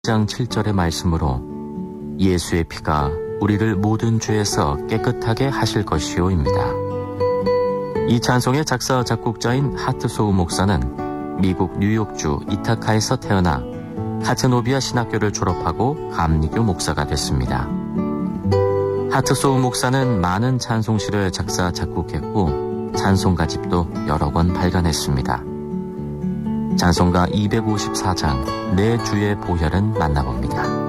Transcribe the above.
장 7절의 말씀으로 예수의 피가 우리를 모든 죄에서 깨끗하게 하실 것이오입니다. 이 찬송의 작사 작곡자인 하트소우 목사는 미국 뉴욕주 이타카에서 태어나 하트노비아 신학교를 졸업하고 감리교 목사가 됐습니다. 하트소우 목사는 많은 찬송시를 작사 작곡했고 찬송가집도 여러 권 발간했습니다. 찬송가 254장 내 주의 보혈은 만나봅니다.